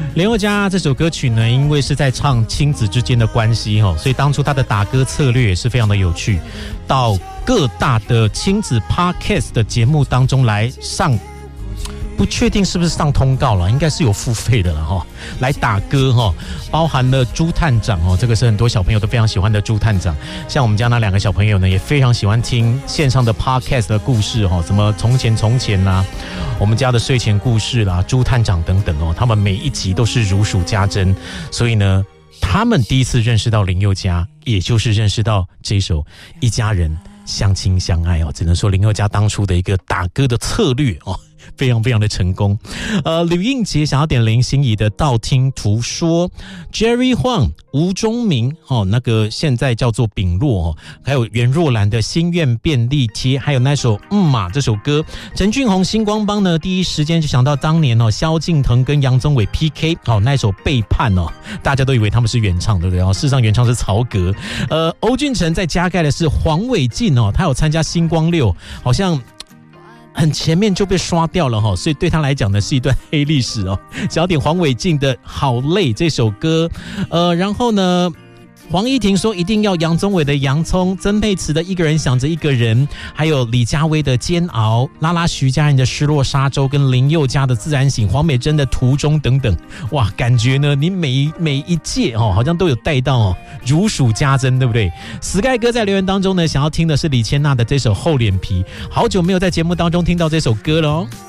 林宥嘉这首歌曲呢，因为是在唱亲子之间的关系哦，所以当初他的打歌策略也是非常的有趣，到各大的亲子 podcast 的节目当中来上，不确定是不是上通告了，应该是有付费的了哈，来打歌哈，包含了猪探长哦，这个是很多小朋友都非常喜欢的猪探长，像我们家那2个小朋友呢，也非常喜欢听线上的 podcast 的故事哈，什么从前啦，我们家的睡前故事啦，猪探长等等哦，他们每一集都是如数家珍，所以呢，他们第一次认识到林宥嘉，也就是认识到这首一家人相亲相爱哦，只能说林宥嘉当初的一个打歌的策略哦，非常非常的成功。吕映洁想要点林心怡的道听途说 ，Jerry Huang 吴宗明哦，那个现在叫做秉洛哦，还有袁若兰的心愿便利贴，还有那首嘛这首歌，陈俊宏星光帮呢，第一时间就想到当年哦，萧敬腾跟杨宗纬 PK 哦，那首背叛哦，大家都以为他们是原唱，对不对？事实上原唱是曹格。欧俊成在加盖的是黄伟晋哦，他有参加星光6，好像很前面就被刷掉了哈，所以对他来讲呢是一段黑历史哦。想要点黄伟晋的《好累》这首歌，然后呢，黄依婷说一定要杨宗纬的《洋葱》，曾沛慈的《一个人想着一个人》，还有李佳薇的《煎熬》，拉拉徐佳莹的《失落沙洲》，跟林宥嘉的《自然醒》，黄美珍的《途中》等等。哇，感觉呢，你每一届哦，好像都有带到哦，如数家珍，对不对 ？Sky 哥在留言当中呢，想要听的是李千娜的这首《厚脸皮》，好久没有在节目当中听到这首歌了哦。